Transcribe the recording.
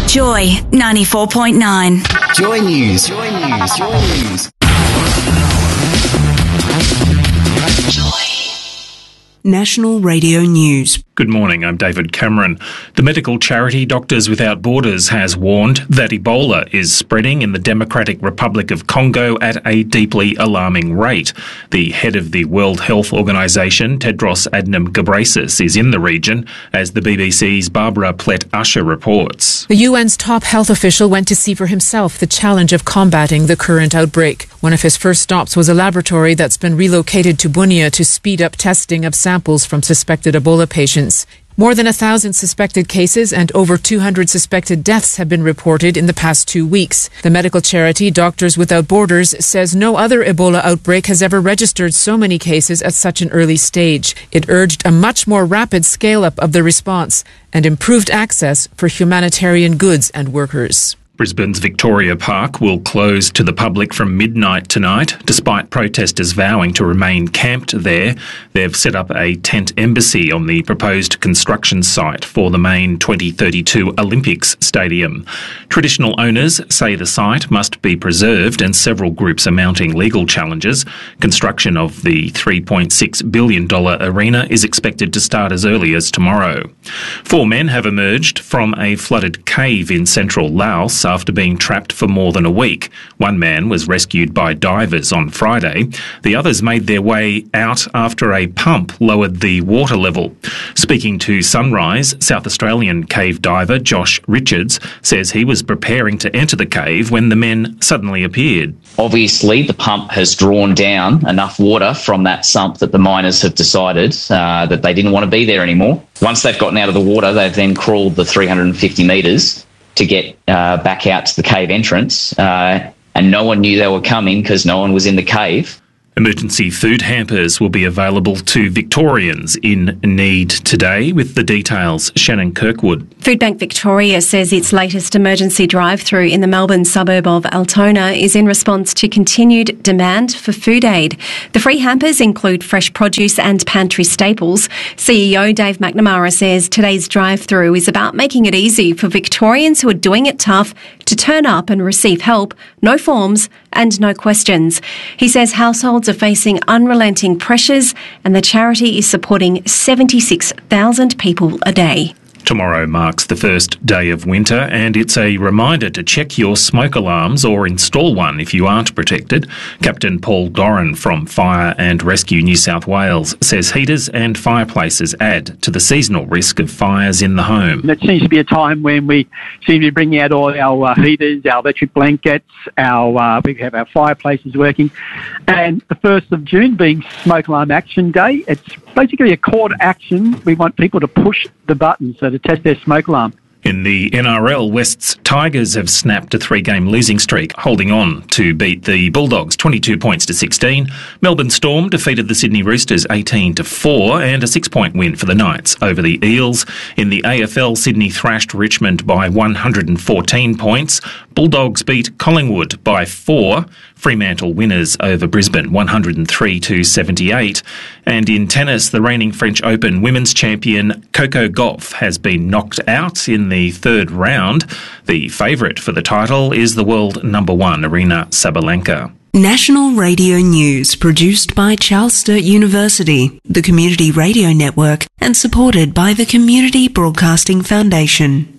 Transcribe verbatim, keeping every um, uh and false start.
Joy ninety-four point nine. Joy News. Joy News. Joy News. Joy. National Radio News. Good morning, I'm David Cameron. The medical charity Doctors Without Borders has warned that Ebola is spreading in the Democratic Republic of Congo at a deeply alarming rate. The head of the World Health Organization, Tedros Adhanom Ghebreyesus, is in the region, as the B B C's Barbara Plett-Usher reports. The U N's top health official went to see for himself the challenge of combating the current outbreak. One of his first stops was a laboratory that's been relocated to Bunia to speed up testing of samples from suspected Ebola patients. More than a thousand suspected cases and over two hundred suspected deaths have been reported in the past two weeks. The medical charity Doctors Without Borders says no other Ebola outbreak has ever registered so many cases at such an early stage. It urged a much more rapid scale-up of the response and improved access for humanitarian goods and workers. Brisbane's Victoria Park will close to the public from midnight tonight, despite protesters vowing to remain camped there. They've set up a tent embassy on the proposed construction site for the main twenty thirty-two Olympics Stadium. Traditional owners say the site must be preserved, and several groups are mounting legal challenges. Construction of the three point six billion dollars arena is expected to start as early as tomorrow. Four men have emerged from a flooded cave in central Laos after being trapped for more than a week. One man was rescued by divers on Friday. The others made their way out after a pump lowered the water level. Speaking to Sunrise, South Australian cave diver Josh Richards says he was preparing to enter the cave when the men suddenly appeared. Obviously, the pump has drawn down enough water from that sump that the miners have decided uh, that they didn't want to be there anymore. Once they've gotten out of the water, they've then crawled the three hundred fifty metres to get uh, back out to the cave entrance, uh, and no one knew they were coming because no one was in the cave. Emergency food hampers will be available to Victorians in need today. With the details, Shannon Kirkwood. Foodbank Victoria says its latest emergency drive-through in the Melbourne suburb of Altona is in response to continued demand for food aid. The free hampers include fresh produce and pantry staples. C E O Dave McNamara says today's drive-through is about making it easy for Victorians who are doing it tough to turn up and receive help, no forms and no questions. He says households are facing unrelenting pressures and the charity is supporting seventy-six thousand people a day. Tomorrow marks the first day of winter, and it's a reminder to check your smoke alarms or install one if you aren't protected. Captain Paul Doran from Fire and Rescue New South Wales says heaters and fireplaces add to the seasonal risk of fires in the home. It seems to be a time when we seem to be bringing out all our uh, heaters, our electric blankets, our uh, we have our fireplaces working. And the first of June being Smoke Alarm Action Day, it's basically a call to action. We want people to push the button so to test their smoke alarm. In the N R L, West's Tigers have snapped a three-game losing streak, holding on to beat the Bulldogs twenty-two points to sixteen. Melbourne Storm defeated the Sydney Roosters eighteen to four, and a six-point win for the Knights over the Eels. In the A F L, Sydney thrashed Richmond by one hundred fourteen points. Bulldogs beat Collingwood by four. Fremantle winners over Brisbane one hundred three to seventy-eight. And in tennis, the reigning French Open women's champion Coco Gauff has been knocked out in the third round. The favourite for the title is the world number one, Aryna Sabalenka. National Radio News, produced by Charles Sturt University, the Community Radio Network, and supported by the Community Broadcasting Foundation.